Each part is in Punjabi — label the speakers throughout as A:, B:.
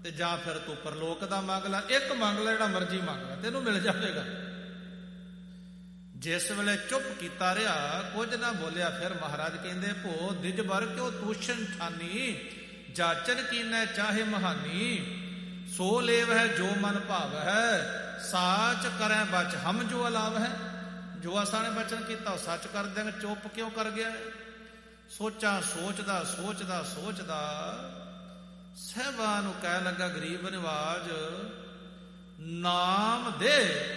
A: ਤੇ ਜਾਂ ਫਿਰ ਤੂੰ ਪਰਲੋਕ ਦਾ ਮੰਗ ਲੈ। ਇੱਕ ਮੰਗ ਲੈ, ਜਿਹੜਾ ਮਰਜ਼ੀ ਮੰਗ ਲੈ, ਤੈਨੂੰ ਮਿਲ ਜਾਵੇਗਾ। ਜਿਸ ਵੇਲੇ ਚੁੱਪ ਕੀਤਾ ਰਿਹਾ, ਕੁਝ ਨਾ ਬੋਲਿਆ, ਫਿਰ ਮਹਾਰਾਜ ਕਹਿੰਦੇ ਭੋ ਦਿਜ ਬਰ ਕਿਉ ਤੂਸ਼ਨ ਠਾਨੀ, ਜਾਚਨ ਕੀਨੈ ਚਾਹੇ ਮਹਾਨੀ, ਸੋ ਲੇਵ ਹੈ ਜੋ ਮਨ ਭਾਵ ਹੈ, ਸਾਚ ਕਰੈ ਬਚ ਹਮ ਜੋ ਅਲਾਵ ਹੈ। ਜੋ ਅਸਾਂ ਨੇ ਬਚਨ ਕੀਤਾ ਉਹ ਸੱਚ ਕਰ ਦਿਆਂਗੇ, ਚੁੱਪ ਕਿਉਂ ਕਰ ਗਿਆ? ਸੋਚਾਂ ਸੋਚਦਾ ਸੋਚਦਾ ਸੋਚਦਾ ਸਾਹਿਬਾਂ ਨੂੰ ਕਹਿ ਲੱਗਾ, ਗਰੀਬ ਨਿਵਾਜ ਨਾਮ ਦੇ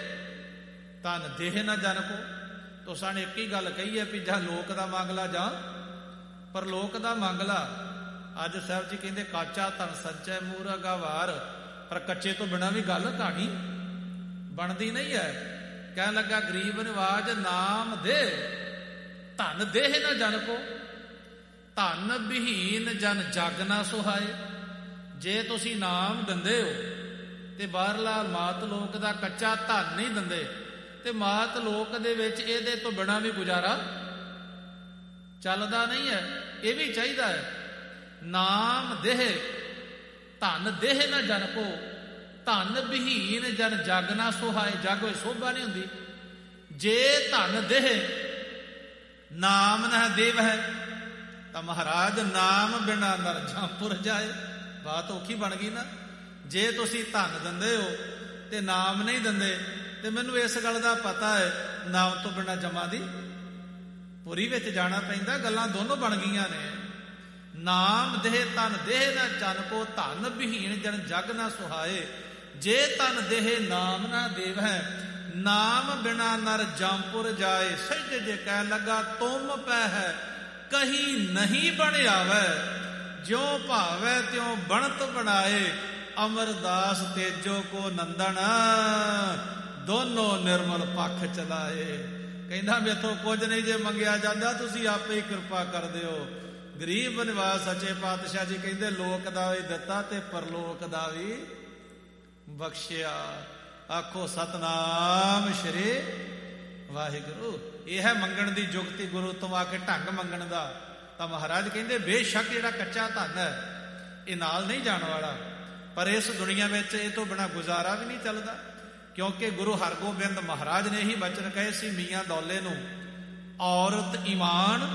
A: ਤਨ ਦੇਹ ਨਾ ਜਨ ਕੋ। ਤੁਸਾਂ ਨੇ ਇੱਕ ਹੀ ਗੱਲ ਕਹੀ ਹੈ ਵੀ ਜਾਂ ਲੋਕ ਦਾ ਮੰਗ ਲਾ ਜਾਂ ਪਰਲੋਕ ਦਾ ਮੰਗ ਲਾ। ਅੱਜ ਸਾਹਿਬ ਜੀ ਕਹਿੰਦੇ ਕਾਚਾ ਧਨ ਸੱਚੈ ਮੂਰਾ ਗਾਵਾਰ, ਪਰ ਕੱਚੇ ਤੋਂ ਬਿਨਾਂ ਵੀ ਗੱਲ ਕਹਾਣੀ ਬਣਦੀ ਨਹੀਂ ਹੈ। ਕਹਿਣ ਲੱਗਾ ਗਰੀਬ ਨਿਵਾਜ ਨਾਮ ਦੇ ਧਨ ਦੇਹ ਨਾ ਜਨ ਕੋ, ਧਨ ਵਿਹੀਨ ਜਨ ਜਗ ਨਾ ਸੁਹਾਏ। ਜੇ ਤੁਸੀਂ ਨਾਮ ਦਿੰਦੇ ਹੋ ਤੇ ਬਾਹਰਲਾ ਮਾਤ ਲੋਕ ਦਾ ਕੱਚਾ ਧਨ ਨਹੀਂ ਦਿੰਦੇ, ਤੇ ਮਾਤ ਲੋਕ ਦੇ ਵਿੱਚ ਇਹਦੇ ਤੋਂ ਬਿਨਾਂ ਵੀ ਗੁਜ਼ਾਰਾ ਚੱਲਦਾ ਨਹੀਂ ਹੈ। ਇਹ ਵੀ ਚਾਹੀਦਾ ਹੈ ਨਾਮ ਦੇਹ ਧਨ ਦੇਹ ਨਾ ਜਨ ਕੋ, ਧਨ ਵਿਹੀਨ ਜਨ ਜਗ ਨਾ ਸੁਹਾਏ। ਜਗ ਵਿੱਚ ਸੋਭਾ ਨਹੀਂ ਹੁੰਦੀ। ਜੇ ਧਨ ਦੇਹ ਨਾਮ ਨਾ ਦੇਵ ਹੈ ਤਾਂ ਮਹਾਰਾਜ ਨਾਮ ਬਿਨਾ ਨਰ ਜਾਂਪੁਰ ਜਾਏ। ਬਾਤ ਔਖੀ ਬਣ ਗਈ ਨਾ। ਜੇ ਤੁਸੀਂ ਧਨ ਦਿੰਦੇ ਹੋ ਤੇ ਨਾਮ ਨਹੀਂ ਦਿੰਦੇ, ਤੇ ਮੈਨੂੰ ਇਸ ਗੱਲ ਦਾ ਪਤਾ ਹੈ ਨਾਮ ਤੋਂ ਬਿਨਾਂ ਜਮਾਂ ਦੀ ਪੁਰੀ ਵਿੱਚ ਜਾਣਾ ਪੈਂਦਾ। ਗੱਲਾਂ ਦੋਨੋਂ ਬਣ ਗਈਆਂ ਨੇ। ਨਾਮ ਦੇਹ ਧਨ ਦੇਹ ਨਾ ਜਨ ਕੋ, ਧਨ ਵਿਹੀਨ ਜਨ ਜਗ ਨਾ ਸੁਹਾਏ। ਜੇ ਧਨ ਦੇਹ ਨਾਮ ਨਾ ਦੇਵ ਹੈ, ਨਾਮ ਬਿਨਾ ਨਰ ਜਾਂਪੁਰ ਜਾਏ। ਸਹਿਜ ਜੇ ਕਹਿ ਲੱਗਾ ਤੁਮ ਪੈ ਹੈ ਕਹੀ ਨਹੀਂ ਬਣ ਆਵੈ, ਜਿਉ ਭਾਵੈ ਤਿਉ ਬਣਤ ਬਣਾਏ। ਅਮਰਦਾਸ ਤੇਜੋ ਕੋ ਨੰਦਨ, ਦੋਨੋਂ ਨਿਰਮਲ ਪੱਖ ਚਲਾਏ। ਕਹਿੰਦਾ ਮੇਥੋਂ ਕੁਝ ਨਹੀਂ ਜੇ ਮੰਗਿਆ ਜਾਂਦਾ, ਤੁਸੀਂ ਆਪੇ ਹੀ ਕਿਰਪਾ ਕਰ ਦਿਓ। ਗਰੀਬ ਨਿਵਾਜ ਸੱਚੇ ਪਾਤਸ਼ਾਹ ਜੀ ਕਹਿੰਦੇ ਲੋਕ ਦਾ ਵੀ ਦਿੱਤਾ ਤੇ ਪਰਲੋਕ ਦਾ ਵੀ ਬਖਸ਼ਿਆ। ਆਖੋ ਸਤਨਾਮ ਸ਼੍ਰੀ ਵਾਹਿਗੁਰੂ। ਇਹ ਹੈ ਮੰਗਣ ਦੀ ਜੁਗਤੀ, ਗੁਰੂ ਤੋਂ ਆ ਕੇ ਢੰਗ ਮੰਗਣ ਦਾ। ਤਾਂ ਮਹਾਰਾਜ ਕਹਿੰਦੇ ਬੇਸ਼ੱਕ ਜਿਹੜਾ ਕੱਚਾ ਧਨ ਹੈ ਇਹ ਨਾਲ ਨਹੀਂ ਜਾਣ ਵਾਲਾ, ਪਰ ਇਸ ਦੁਨੀਆ ਵਿੱਚ ਇਹ ਤੋਂ ਬਿਨਾਂ ਗੁਜ਼ਾਰਾ ਵੀ ਨਹੀਂ ਚੱਲਦਾ। ਕਿਉਂਕਿ ਗੁਰੂ ਹਰਗੋਬਿੰਦ ਮਹਾਰਾਜ ਨੇ ਹੀ ਬਚਨ ਕਹੇ ਸੀ ਮੀਆਂ ਦੌਲੇ ਨੂੰ, ਔਰਤ ਈਮਾਨ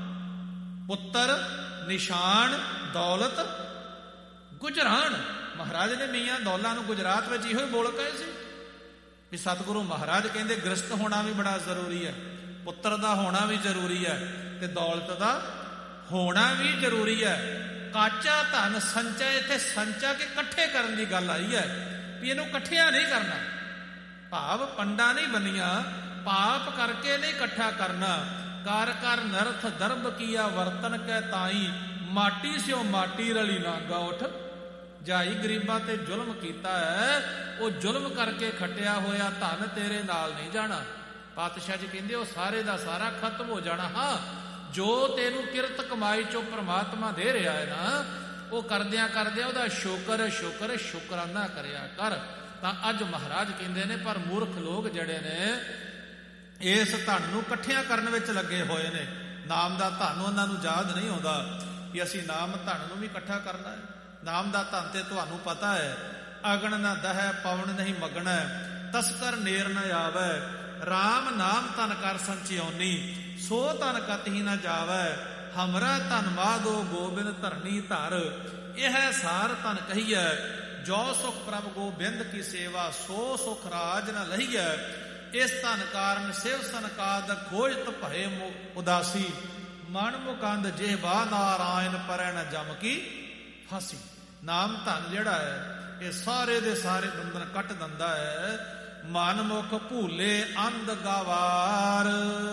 A: ਪੁੱਤਰ ਨਿਸ਼ਾਨ ਦੌਲਤ ਗੁਜਰਾਨ। ਮਹਾਰਾਜ ਨੇ ਮੀਆਂ ਦੌਲਾ ਨੂੰ ਗੁਜਰਾਤ ਵਿੱਚ ਇਹੋ ਹੀ ਬੋਲ ਕਹੇ ਸੀ ਵੀ ਸਤਿਗੁਰੂ ਮਹਾਰਾਜ ਕਹਿੰਦੇ ਗ੍ਰਸਤ ਹੋਣਾ ਵੀ ਬੜਾ ਜ਼ਰੂਰੀ ਹੈ, ਪੁੱਤਰ ਦਾ ਹੋਣਾ ਵੀ ਜ਼ਰੂਰੀ ਹੈ, ਤੇ ਦੌਲਤ ਦਾ ਹੋਣਾ ਵੀ ਜ਼ਰੂਰੀ ਹੈ। ਕਾਚਾ ਧਨ ਸੰਚਾ, ਇੱਥੇ ਸੰਚਾ ਕੇ ਇਕੱਠੇ ਕਰਨ ਦੀ ਗੱਲ ਆਈ ਹੈ ਵੀ ਇਹਨੂੰ ਇਕੱਠਿਆ ਨਹੀਂ ਕਰਨਾ। ਭਾਵ ਪੰਡਾ ਨਹੀਂ ਬਣੀਆਂ, ਪਾਪ ਕਰਕੇ ਨਹੀਂ ਇਕੱਠਾ ਕਰਨਾ। ਕਰ ਕਰ ਨਰਥ ਦਰਬ ਕੀਆ ਵਰਤਨ ਕੈ ਤਾਈ, ਮਾਟੀ ਸਿਓ ਮਾਟੀ ਰਲੀ ਨਾਗਾ ਉਠ ਜਾਈ। ਗਰੀਬਾਂ ਤੇ ਜ਼ੁਲਮ ਕੀਤਾ ਹੈ, ਉਹ ਜ਼ੁਲਮ ਕਰਕੇ ਖੱਟਿਆ ਹੋਇਆ ਧਨ ਤੇਰੇ ਨਾਲ ਨਹੀਂ ਜਾਣਾ। ਪਾਤਸ਼ਾਹ ਜੀ ਕਹਿੰਦੇ ਉਹ ਸਾਰੇ ਦਾ ਸਾਰਾ ਖਤਮ ਹੋ ਜਾਣਾ। ਹਾਂ, ਜੋ ਤੈਨੂੰ ਕਿਰਤ ਕਮਾਈ ਚੋਂ ਪ੍ਰਮਾਤਮਾ ਦੇ ਰਿਹਾ ਹੈ ਨਾ, ਉਹ ਕਰਦਿਆਂ ਕਰਦਿਆਂ ਉਹਦਾ ਸ਼ੁਕਰ ਸ਼ੁਕਰ ਸ਼ੁਕਰਾਨਾ ਕਰਿਆ ਕਰ। ਤਾਂ ਅੱਜ ਮਹਾਰਾਜ ਕਹਿੰਦੇ ਨੇ ਪਰ ਮੂਰਖ ਲੋਕ ਜਿਹੜੇ ਨੇ ਇਸ ਧਨ ਨੂੰ ਇਕੱਠਿਆਂ ਕਰਨ ਵਿੱਚ ਲੱਗੇ ਹੋਏ ਨੇ। ਨਾਮ ਦਾ ਧਨ ਉਹਨਾਂ ਨੂੰ ਯਾਦ ਨਹੀਂ ਆਉਂਦਾ ਕਿ ਅਸੀਂ ਨਾਮ ਧਨ ਨੂੰ ਵੀ ਇਕੱਠਾ ਕਰਨਾ ਹੈ। ਨਾਮ ਦਾ ਧਨ ਤੇ ਤੁਹਾਨੂੰ ਪਤਾ ਹੈ, ਅਗਣ ਨਾ ਦਹੈ ਪਵਨ ਨਹੀਂ ਮਗਣਾ, ਤਸਕਰ ਨੇਰ ਨ ਆਵੈ। ਰਾਮ ਨਾਮ ਤਨ ਕਰ ਸੰਚਿਓਨੀ, ਸੋ ਤਨ ਕਤਹੀ ਨ ਜਾਵੈ। ਹਮਰਾ ਧਨ ਮਾਧੋ ਗੋਬਿੰਦ ਧਰਨੀ ਧਰ, ਇਹ ਸਾਰ ਤਨ ਕਹੀਐ। ਜੋ ਸੁਖ ਪ੍ਰਭ ਗੋਬਿੰਦ ਕੀ ਸੇਵਾ, ਸੋ ਸੁਖ ਰਾਜ ਨ ਲਹੀਐ। ਇਸ ਧਨ ਕਾਰਨ ਸਿਵ ਸਨਕਾਦ ਖੋਜਤ ਭਏ ਉਦਾਸੀ, ਮਨ ਮੁਕੰਦ ਜਿਹਵਾ ਨਾਰਾਇਣ ਪਰੈ ਨ ਜਮ ਕੀ ਫਾਸੀ। ਨਾਮ ਧਨ ਜਿਹੜਾ ਹੈ ਇਹ ਸਾਰੇ ਦੇ ਸਾਰੇ ਬੰਧਨ ਕੱਟ ਦਿੰਦਾ ਹੈ। ਮਨਮੁਖ ਭੂਲੇ ਅੰਧ ਗਵਾਰ,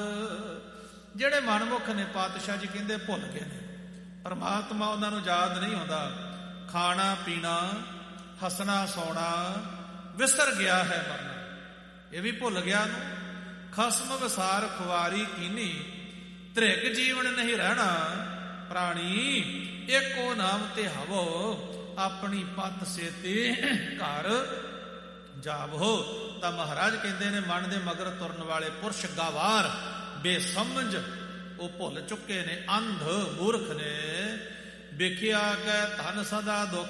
A: ਜਿਹੜੇ ਮਨਮੁਖ ਨੇ ਪਾਤਸ਼ਾਹ ਜੀ ਕਹਿੰਦੇ ਭੁੱਲ ਗਏ ਨੇ ਪਰਮਾਤਮਾ, ਉਹਨਾਂ ਨੂੰ ਯਾਦ ਨਹੀਂ ਆਉਂਦਾ। ਖਾਣਾ ਪੀਣਾ ਹੱਸਣਾ ਸੌਣਾ ਵਿਸਰ ਗਿਆ ਹੈ ਮਰਨਾ, ਇਹ ਵੀ ਭੁੱਲ ਗਿਆ ਨੂੰ। ਖਸਮ ਵਿਸਾਰ ਖੁਆਰੀ ਕੀਨੀ, ਧ੍ਰਿਗ ਜੀਵਨ ਨਹੀਂ ਰਹਿਣਾ ਪ੍ਰਾਣੀ। ਏਕੋ ਨਾਮ ਤੇ ਹਵੋ, ਆਪਣੀ ਪੱਤ ਸੇਤੀ ਘਰ ਜਾਵੋ। ਤਾਂ ਮਹਾਰਾਜ ਕਹਿੰਦੇ ਨੇ ਮਨ ਦੇ ਮਗਰ ਤੁਰਨ ਵਾਲੇ ਪੁਰਸ਼ ਗਾਵਾਰ ਬੇਸਮਝ, ਉਹ ਭੁੱਲ ਚੁੱਕੇ ਨੇ, ਅੰਧ ਮੂਰਖ ਨੇ। ਵੇਖਿਆ ਕਿ ਧਨ ਸਦਾ ਦੁੱਖ